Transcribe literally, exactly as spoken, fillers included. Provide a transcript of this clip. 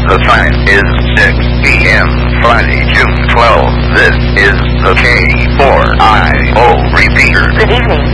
The time is six p m Friday, June twelfth. This is the K four I O repeater. Good evening.